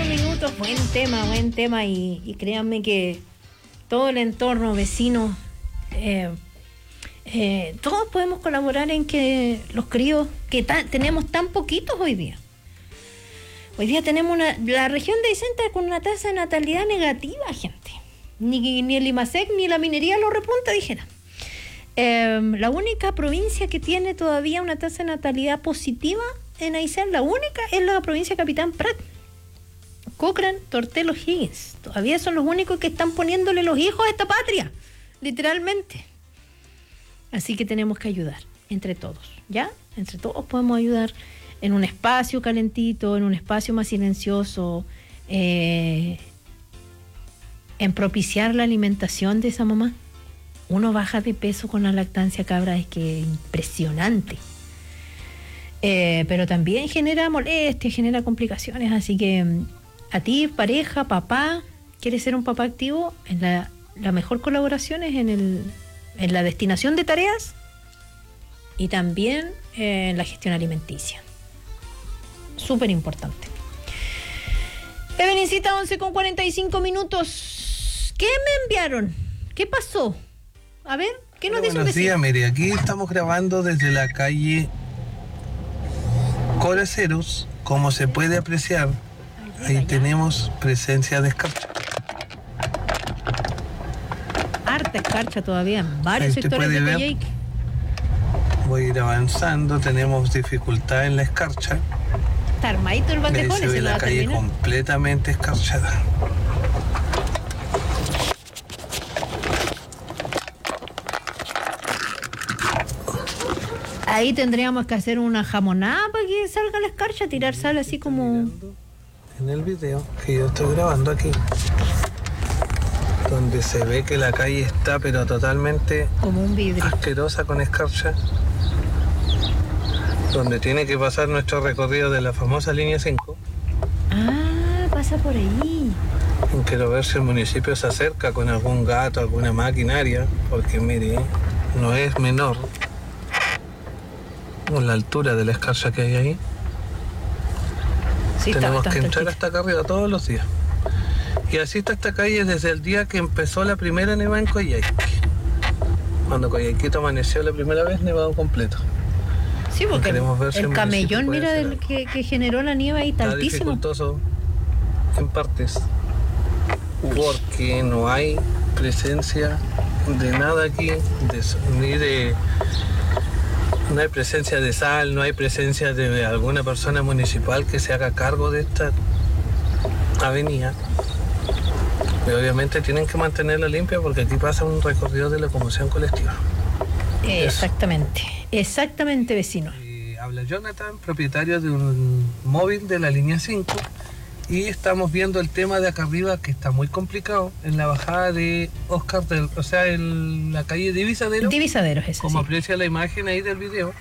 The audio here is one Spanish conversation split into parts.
minutos. Buen tema y créanme que todo el entorno, vecinos, todos podemos colaborar en que los críos, que tenemos tan poquitos hoy día. Hoy día tenemos la región de Vicenta con una tasa de natalidad negativa, gente. Ni el IMASEC ni la minería lo repunta, dijera. La única provincia que tiene todavía una tasa de natalidad positiva en Aysén, la única, es la provincia de Capitán Prat. Cochrane, Tortel, Higgins. Todavía son los únicos que están poniéndole los hijos a esta patria, literalmente. Así que tenemos que ayudar entre todos, ¿ya? Entre todos podemos ayudar en un espacio calentito, en un espacio más silencioso, en propiciar la alimentación de esa mamá. Uno baja de peso con la lactancia, cabra, es que es impresionante. Pero también genera molestias, genera complicaciones, así que a ti, pareja, papá, ¿quieres ser un papá activo? La mejor colaboración es en la destinación de tareas y también en la gestión alimenticia. Súper importante. Evelincita, 11:45. ¿Qué me enviaron? ¿Qué pasó? A ver, ¿qué nos dice? Buenos días, mire, aquí estamos grabando desde la calle Coraceros. Como se puede apreciar, ahí tenemos presencia de escarcha. Harta escarcha todavía en varios Ahí sectores de ver. Coyhaique. Voy a ir avanzando, tenemos dificultad en la escarcha. Está armadito el bandejón. Ahí se ve la calle completamente escarchada. Ahí tendríamos que hacer una jamonada para que salga la escarcha, tirar sal así como... En el video que yo estoy grabando aquí, donde se ve que la calle está pero totalmente como un vidrio, asquerosa con escarcha, donde tiene que pasar nuestro recorrido de la famosa línea 5. Ah, pasa por ahí. Quiero ver si el municipio se acerca con algún gato, alguna maquinaria, porque mire, no es menor la altura de la escarcha que hay ahí. Sí, tenemos que entrar hasta acá arriba todos los días. Y así está esta calle desde el día que empezó la primera nevada en Coyhaique. Cuando Coyhaiquito amaneció la primera vez nevado completo. Sí, porque el camellón, mira, que generó la nieve ahí, está altísimo. Dificultoso en partes, porque no hay presencia de nada aquí, no hay presencia de sal, no hay presencia de alguna persona municipal que se haga cargo de esta avenida. Pero obviamente tienen que mantenerla limpia porque aquí pasa un recorrido de locomoción colectiva. Exactamente, vecino. Habla Jonathan, propietario de un móvil de la línea 5, y estamos viendo el tema de acá arriba que está muy complicado en la bajada de Oscar, o sea, en la calle Divisadero. Divisaderos, eso. Como aprecia la imagen ahí del video.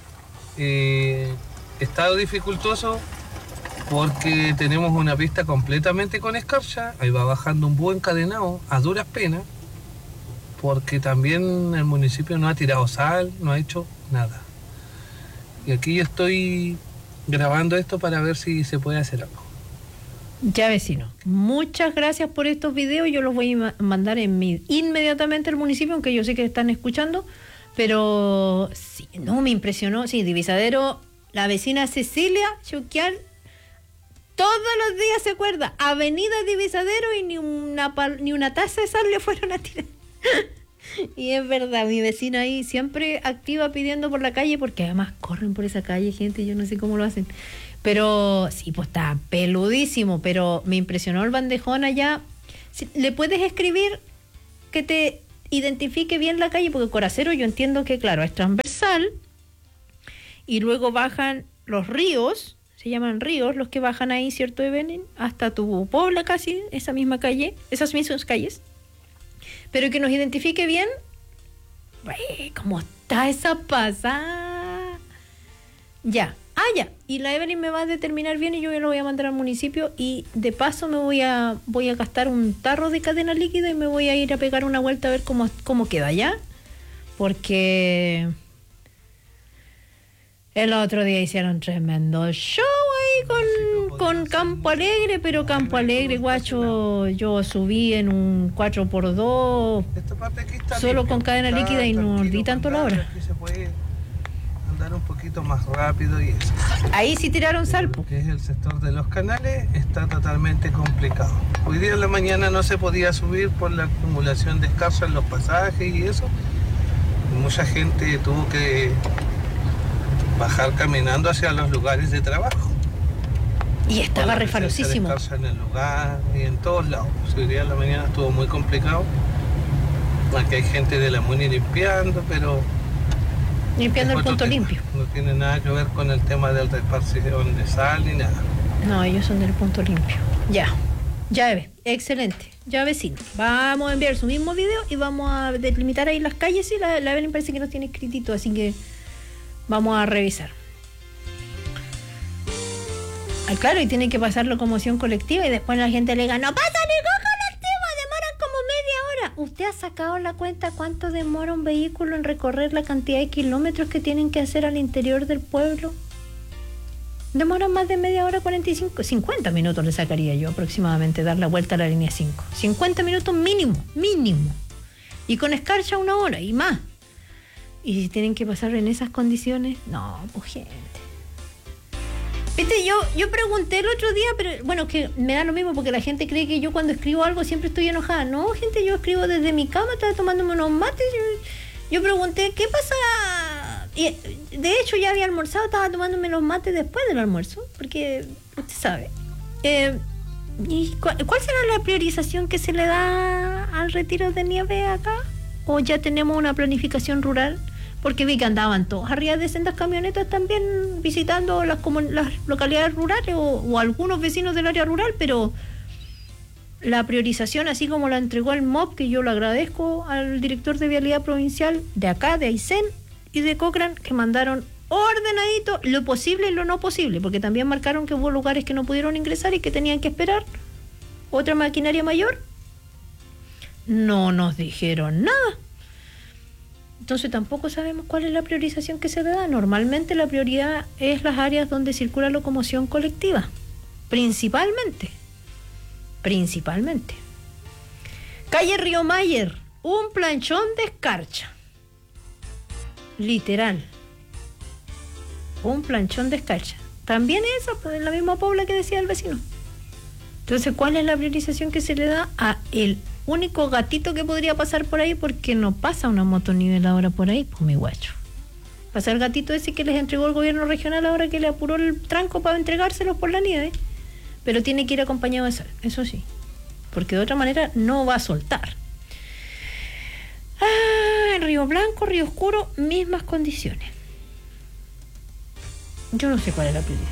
Está dificultoso porque tenemos una pista completamente con escarcha. Ahí va bajando un búho encadenado a duras penas, porque también el municipio no ha tirado sal, no ha hecho nada. Y aquí yo estoy grabando esto para ver si se puede hacer algo. Ya, vecino, muchas gracias por estos videos. Yo los voy a mandar inmediatamente al municipio, aunque yo sé que están escuchando, pero sí, no, me impresionó. Sí, Divisadero, la vecina Cecilia Choquial todos los días se acuerda, Avenida Divisadero, y ni una taza de sal le fueron a tirar. Y es verdad, mi vecina ahí siempre activa pidiendo por la calle, porque además corren por esa calle, gente, yo no sé cómo lo hacen. Pero sí, pues está peludísimo, pero me impresionó el bandejón allá. ¿Le puedes escribir que te identifique bien la calle? Porque Coracero yo entiendo que, claro, es transversal y luego bajan los ríos, se llaman ríos los que bajan ahí, ¿cierto, Evelyn? Hasta tu Pobla casi, esa misma calle, esas mismas calles. Pero que nos identifique bien. ¿Cómo está esa pasada? Ya. Ya. Y la Evelyn me va a determinar bien y yo lo voy a mandar al municipio, y de paso me voy a gastar un tarro de cadena líquida y me voy a ir a pegar una vuelta a ver cómo queda ya. Porque el otro día hicieron tremendo show ahí con Campo Alegre, pero Campo Alegre, guacho, yo subí en un 4x2, Esta parte aquí está solo limpia, con cadena está líquida y no tranquilo di tanto para la andar, hora. aquí se puede andar un poquito más rápido y eso. Ahí sí tiraron salpo. Que es el sector de los canales, está totalmente complicado. Hoy día en la mañana no se podía subir por la acumulación de escarcha en los pasajes y eso. Mucha gente tuvo que bajar caminando hacia los lugares de trabajo. Y estaba Por la presencia de refalosísimo. escarcha en el lugar y en todos lados. Hoy día en la mañana estuvo muy complicado. Aquí hay gente de la MUNI limpiando, pero Limpiando es el otro punto tema. limpio. No tiene nada que ver con el tema del repartición de sal ni nada. No, ellos son del punto limpio. Ya. Ya ve. Excelente. Ya vecino. Vamos a enviar su mismo video y vamos a delimitar ahí las calles. Y la Evelyn parece que no tiene escritito, así que vamos a revisar. Ah, claro, y tiene que pasar locomoción colectiva y después la gente le diga, no pasa ningún colectivo, demoran como media hora. ¿Usted ha sacado la cuenta cuánto demora un vehículo en recorrer la cantidad de kilómetros que tienen que hacer al interior del pueblo? Demoran más de media hora, 50 minutos le sacaría yo aproximadamente dar la vuelta a la línea 5. 50 minutos mínimo. Y con escarcha 1 hora y más. Y si tienen que pasar en esas condiciones, no, pues gente. Viste, yo pregunté el otro día, pero bueno, que me da lo mismo porque la gente cree que yo cuando escribo algo siempre estoy enojada. No, gente, yo escribo desde mi cama, estaba tomándome unos mates. Yo pregunté, ¿qué pasa? Y de hecho ya había almorzado, estaba tomándome los mates después del almuerzo, porque usted sabe. ¿Y cuál será la priorización que se le da al retiro de nieve acá? ¿O ya tenemos una planificación rural? Porque vi que andaban todos arriba de sendas camionetas también visitando las localidades rurales o algunos vecinos del área rural, pero la priorización, así como la entregó el MOP, que yo lo agradezco al director de Vialidad Provincial de acá, de Aysén y de Cochrane, que mandaron ordenadito lo posible y lo no posible, porque también marcaron que hubo lugares que no pudieron ingresar y que tenían que esperar otra maquinaria mayor. No nos dijeron nada. Entonces tampoco sabemos cuál es la priorización que se le da. Normalmente la prioridad es las áreas donde circula locomoción colectiva. Principalmente. Calle Río Mayer, un planchón de escarcha. Literal. Un planchón de escarcha. También esa, pues, en la misma Pobla que decía el vecino. Entonces, ¿cuál es la priorización que se le da a el único gatito que podría pasar por ahí? Porque no pasa una motoniveladora por ahí, pues mi guacho. Pasa el gatito ese que les entregó el gobierno regional ahora que le apuró el tranco para entregárselos por la nieve. Pero tiene que ir acompañado de sal, eso sí. Porque de otra manera no va a soltar. En Río Blanco, Río Oscuro, mismas condiciones. Yo no sé cuál es la prioridad.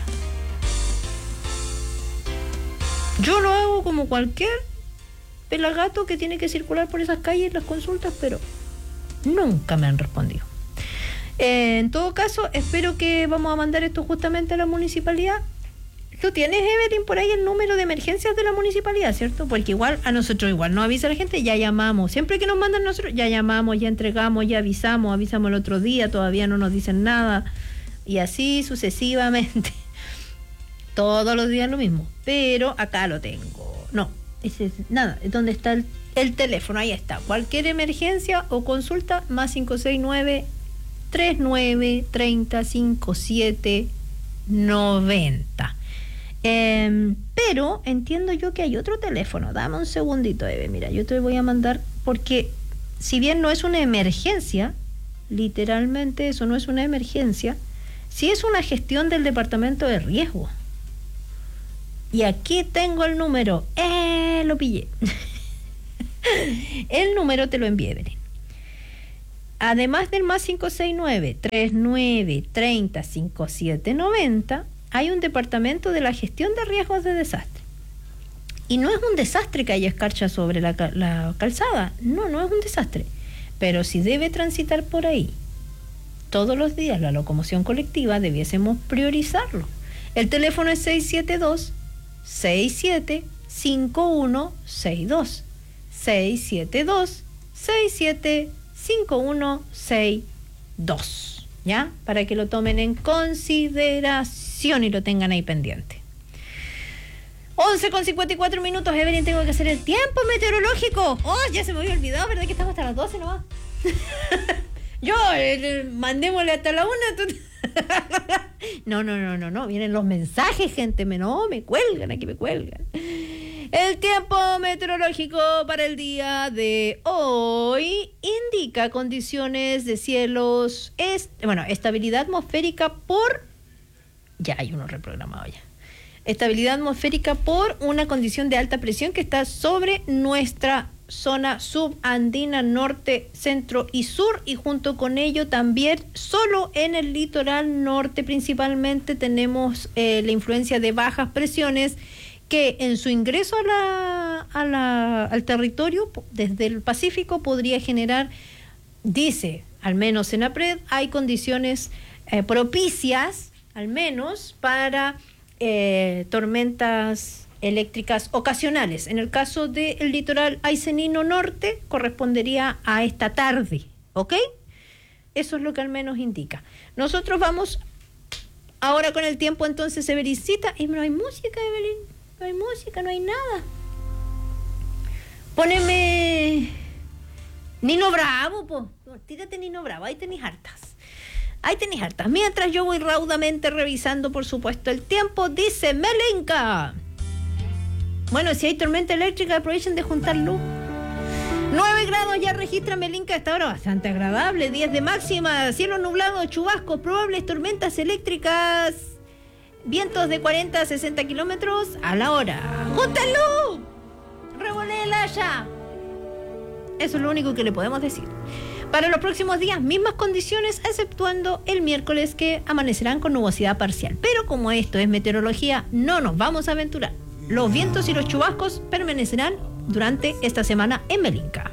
Yo lo hago como cualquier pelagato que tiene que circular por esas calles, las consultas, pero nunca me han respondido. En todo caso, espero que vamos a mandar esto justamente a la municipalidad. Tú tienes, Evelyn, por ahí el número de emergencias de la municipalidad, ¿cierto? Porque igual a nosotros igual nos avisa la gente, ya llamamos. Siempre que nos mandan nosotros, ya llamamos, ya entregamos, ya avisamos el otro día, todavía no nos dicen nada. Y así sucesivamente. Todos los días lo mismo. Pero acá lo tengo. No, nada, es donde está el teléfono, ahí está. Cualquier emergencia o consulta, más 569-3930-5790. Pero entiendo yo que hay otro teléfono. Dame un segundito, Eve. Mira, yo te voy a mandar, porque si bien no es una emergencia, literalmente eso no es una emergencia, sí es una gestión del departamento de riesgo. Y aquí tengo el número. Lo pillé. El número te lo envié, Evelyn. Además del más 569-3930-5790, hay un departamento de la gestión de riesgos de desastre. Y no es un desastre que haya escarcha sobre la calzada. No es un desastre. Pero si debe transitar por ahí todos los días la locomoción colectiva, debiésemos priorizarlo. El teléfono es 672-675162. 672-675162. ¿Ya? Para que lo tomen en consideración y lo tengan ahí pendiente. 11:54. Evelyn, tengo que hacer el tiempo meteorológico. Oh, ya se me había olvidado, ¿verdad que estamos hasta las 12 nomás? Yo, mandémosle hasta la 1. No. Vienen los mensajes, gente. Me cuelgan, aquí me cuelgan. El tiempo meteorológico para el día de hoy indica condiciones de cielos, estabilidad atmosférica por... Ya hay uno reprogramado ya. Estabilidad atmosférica por una condición de alta presión que está sobre nuestra zona subandina norte, centro y sur, y junto con ello también solo en el litoral norte principalmente tenemos la influencia de bajas presiones que en su ingreso al territorio desde el Pacífico podría generar, dice, al menos en APRED, hay condiciones propicias, al menos, para tormentas eléctricas ocasionales. En el caso del litoral aicenino norte, correspondería a esta tarde, ¿ok? Eso es lo que al menos indica. Nosotros vamos ahora con el tiempo, entonces, Evelincita. Y no hay música, Evelyn. No hay música, no hay nada. Póneme Nino Bravo, po. Tírate Nino Bravo, ahí tenéis hartas. Mientras yo voy raudamente revisando, por supuesto, el tiempo, dice Melenka. Bueno, si hay tormenta eléctrica, aprovechen de juntar luz. 9 grados ya registra Melenka a esta hora, bastante agradable. 10 de máxima, cielo nublado, chubascos, probables tormentas eléctricas. Vientos de 40 a 60 kilómetros a la hora. ¡Júntenlo! ¡Revoléela ya! Eso es lo único que le podemos decir. Para los próximos días, mismas condiciones, exceptuando el miércoles, que amanecerán con nubosidad parcial. Pero como esto es meteorología, no nos vamos a aventurar. Los vientos y los chubascos permanecerán durante esta semana en Melenka.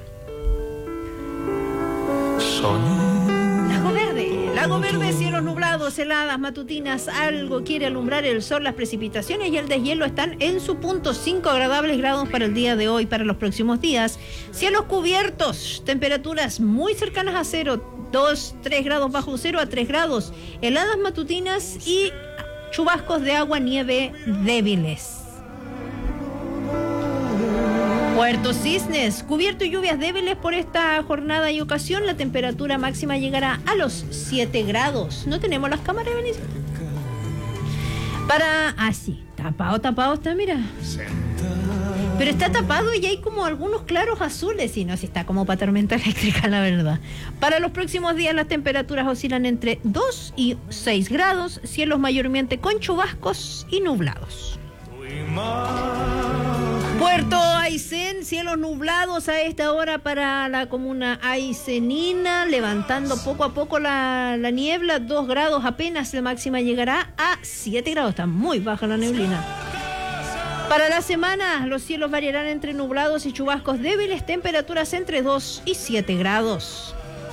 Lago Verde, cielos nublados, heladas matutinas, algo quiere alumbrar el sol, las precipitaciones y el deshielo están en su punto. 5 agradables grados para el día de hoy. Para los próximos días, cielos cubiertos, temperaturas muy cercanas a 0, 2-3 grados bajo 0 a 3 grados, heladas matutinas y chubascos de agua, nieve débiles. Puerto Cisnes, cubierto y lluvias débiles por esta jornada y ocasión. La temperatura máxima llegará a los 7 grados. No tenemos las cámaras, Benicio. Sí, tapado está, mira. Pero está tapado y hay como algunos claros azules. Y no, si está como para tormenta eléctrica, la verdad. Para los próximos días las temperaturas oscilan entre 2 y 6 grados. Cielos mayormente con chubascos y nublados. Puerto Aysén, cielos nublados a esta hora para la comuna aycenina, levantando poco a poco la niebla, 2 grados apenas, la máxima llegará a 7 grados, está muy baja la neblina. Para la semana, los cielos variarán entre nublados y chubascos débiles, temperaturas entre 2 y 7 grados.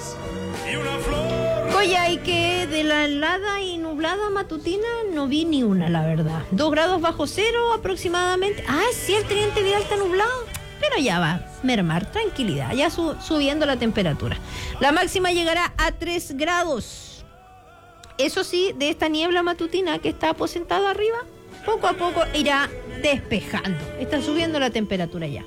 Coyhaique, de la helada y nublada matutina no vi ni una, la verdad. 2 grados bajo 0 aproximadamente. Sí, el Teniente Vidal está nublado, pero ya va a mermar, tranquilidad, ya subiendo la temperatura. La máxima llegará a 3 grados. Eso sí, de esta niebla matutina que está aposentada arriba, poco a poco irá despejando. Está subiendo la temperatura ya.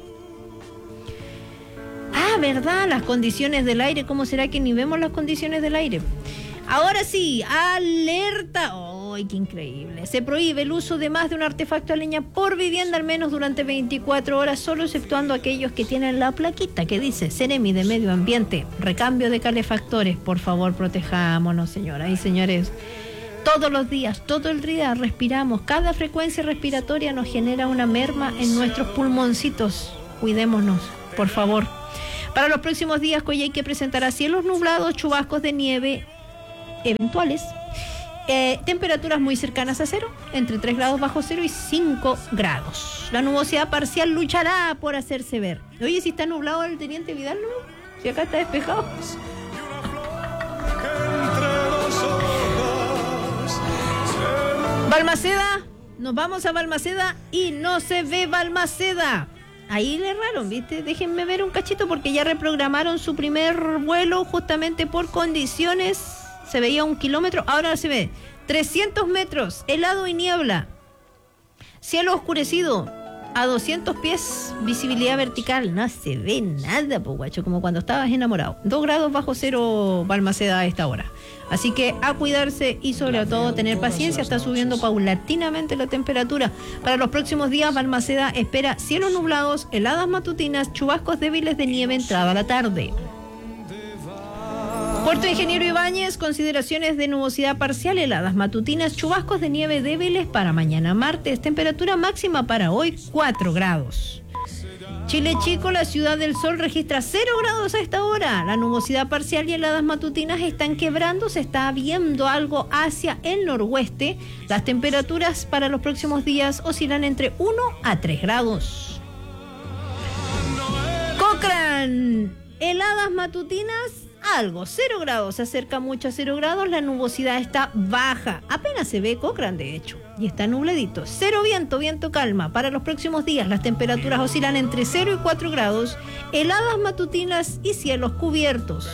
¿Verdad? Las condiciones del aire. ¿Cómo será que ni vemos las condiciones del aire? Ahora sí, alerta. ¡Ay, qué increíble! Se prohíbe el uso de más de un artefacto a leña por vivienda, al menos durante 24 horas, solo exceptuando aquellos que tienen la plaquita que dice Seremi de Medio Ambiente, recambio de calefactores. Por favor, protejámonos, señoras y señores. Todos los días, todo el día respiramos. Cada frecuencia respiratoria nos genera una merma en nuestros pulmoncitos. Cuidémonos, por favor. Para los próximos días, Coyhaique presentará cielos nublados, chubascos de nieve eventuales, temperaturas muy cercanas a 0, entre 3 grados bajo 0 y 5 grados. La nubosidad parcial luchará por hacerse ver. Oye, si está nublado el Teniente Vidal, ¿no? Si acá está despejado. Balmaceda, nos vamos a Balmaceda y no se ve Balmaceda. Ahí le erraron, ¿viste? Déjenme ver un cachito porque ya reprogramaron su primer vuelo justamente por condiciones. Se veía 1 kilómetro, ahora se ve 300 metros, helado y niebla. Cielo oscurecido, a 200 pies, visibilidad vertical, no se ve nada, po guacho, como cuando estabas enamorado. 2 grados bajo cero Balmaceda a esta hora. Así que a cuidarse y sobre todo tener paciencia. Está subiendo paulatinamente la temperatura. Para los próximos días, Balmaceda espera cielos nublados, heladas matutinas, chubascos débiles de nieve entrada a la tarde. Puerto Ingeniero Ibáñez, consideraciones de nubosidad parcial, heladas matutinas, chubascos de nieve débiles para mañana martes. Temperatura máxima para hoy 4 grados. Chile Chico, la ciudad del sol, registra 0 grados a esta hora. La nubosidad parcial y heladas matutinas están quebrando, se está viendo algo hacia el noroeste. Las temperaturas para los próximos días oscilan entre 1 a 3 grados. Cochrane, heladas matutinas, algo, 0 grados, se acerca mucho a 0 grados, la nubosidad está baja, apenas se ve Cochrane de hecho, y está nubladito, 0 viento, viento calma. Para los próximos días las temperaturas oscilan entre 0 y 4 grados, heladas matutinas y cielos cubiertos.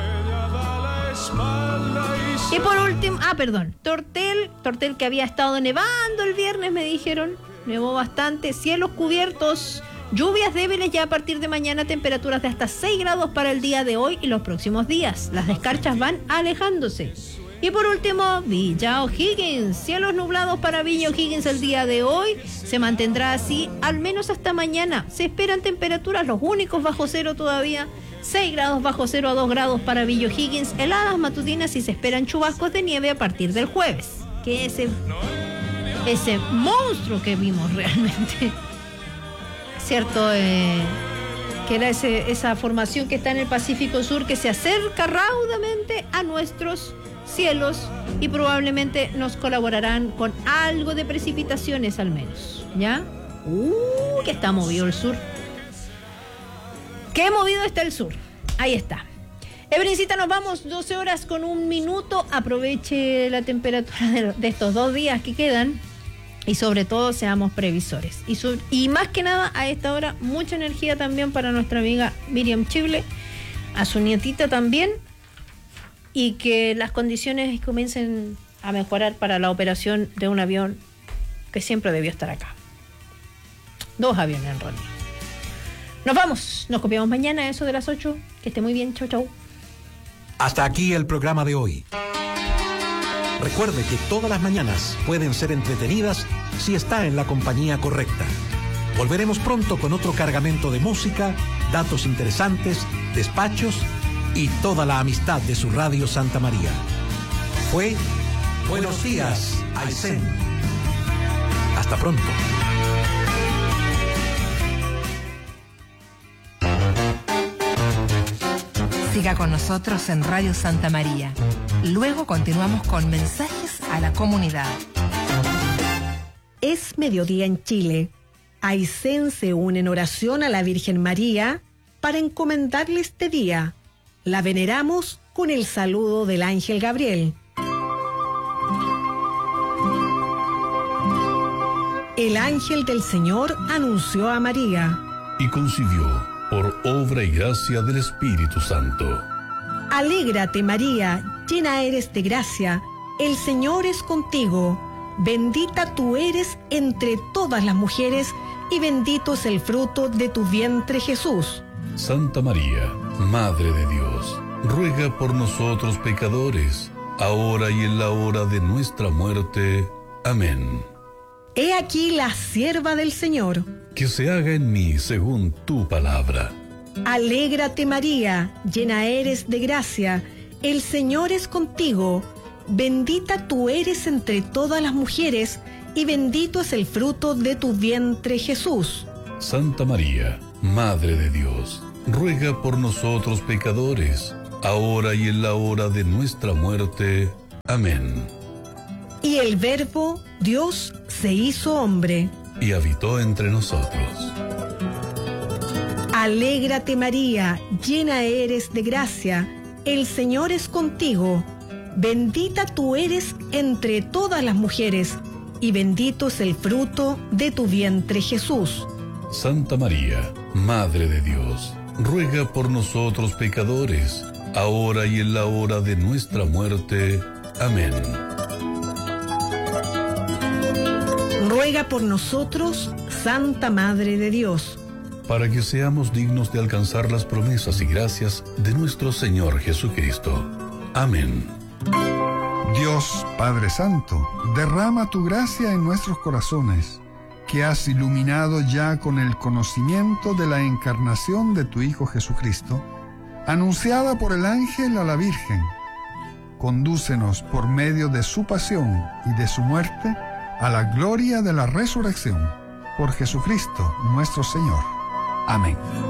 Y por último, Tortel que había estado nevando el viernes, me dijeron, nevó bastante, cielos cubiertos. Lluvias débiles ya a partir de mañana, temperaturas de hasta 6 grados para el día de hoy y los próximos días. Las descarchas van alejándose. Y por último, Villa O'Higgins. Cielos nublados para Villa O'Higgins el día de hoy. Se mantendrá así al menos hasta mañana. Se esperan temperaturas, los únicos bajo cero todavía. 6 grados bajo cero a 2 grados para Villa O'Higgins. Heladas matutinas y se esperan chubascos de nieve a partir del jueves. Que ese monstruo que vimos realmente. Cierto, que era esa formación que está en el Pacífico Sur, que se acerca raudamente a nuestros cielos y probablemente nos colaborarán con algo de precipitaciones al menos, ¿ya? Que está movido el sur. Qué movido está el sur. Ahí está. Ebrincita, nos vamos, 12 horas con 1 minuto. Aproveche la temperatura de estos 2 días que quedan. Y sobre todo seamos previsores. Y más que nada a esta hora, mucha energía también para nuestra amiga Miriam Chible, a su nietita también, y que las condiciones comiencen a mejorar para la operación de un avión que siempre debió estar acá. 2 aviones en realidad. Nos vamos, nos copiamos mañana, eso de las 8. Que esté muy bien, chau chau. Hasta aquí el programa de hoy. Recuerde que todas las mañanas pueden ser entretenidas si está en la compañía correcta. Volveremos pronto con otro cargamento de música, datos interesantes, despachos y toda la amistad de su Radio Santa María. Fue Buenos Días, Aysén. Hasta pronto. Siga con nosotros en Radio Santa María. Luego continuamos con mensajes a la comunidad. Es mediodía en Chile. Aysén se une en oración a la Virgen María para encomendarle este día. La veneramos con el saludo del ángel Gabriel. El ángel del Señor anunció a María. Y concibió por obra y gracia del Espíritu Santo. Alégrate, María, llena eres de gracia, el Señor es contigo. Bendita tú eres entre todas las mujeres, y bendito es el fruto de tu vientre, Jesús. Santa María, Madre de Dios, ruega por nosotros pecadores, ahora y en la hora de nuestra muerte. Amén. He aquí la sierva del Señor. Que se haga en mí según tu palabra. Alégrate, María, llena eres de gracia, el Señor es contigo. Bendita tú eres entre todas las mujeres, y bendito es el fruto de tu vientre, Jesús. Santa María, Madre de Dios, ruega por nosotros pecadores, ahora y en la hora de nuestra muerte. Amén. Y el Verbo, Dios, se hizo hombre. Y habitó entre nosotros. Alégrate, María, llena eres de gracia, el Señor es contigo. Bendita tú eres entre todas las mujeres, y bendito es el fruto de tu vientre, Jesús. Santa María, Madre de Dios, ruega por nosotros pecadores, ahora y en la hora de nuestra muerte. Amén. Ruega por nosotros, Santa Madre de Dios, para que seamos dignos de alcanzar las promesas y gracias de nuestro Señor Jesucristo. Amén. Dios Padre Santo, derrama tu gracia en nuestros corazones, que has iluminado ya con el conocimiento de la encarnación de tu Hijo Jesucristo, anunciada por el ángel a la Virgen. Condúcenos por medio de su pasión y de su muerte a la gloria de la resurrección. Por Jesucristo nuestro Señor. Amén.